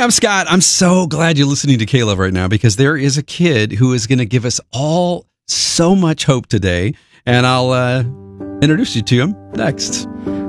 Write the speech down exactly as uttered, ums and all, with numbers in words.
I'm Scott. I'm so glad you're listening to K-Love right now because there is a kid who is going to give us all so much hope today. And I'll uh, introduce you to him next.